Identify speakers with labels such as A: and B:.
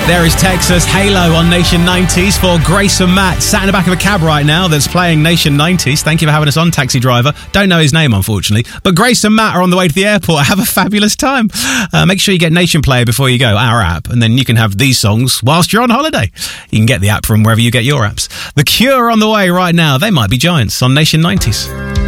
A: There is Texas, Halo on Nation 90s for Grace and Matt. Sat in the back of a cab right now that's playing Nation 90s. Thank you for having us on, taxi driver. Don't know his name, unfortunately. But Grace and Matt are on the way to the airport. Have a fabulous time. Make sure you get Nation Player before you go, our app, and then you can have these songs whilst you're on holiday. You can get the app from wherever you get your apps. The Cure on the way right now. They might be giants on Nation 90s.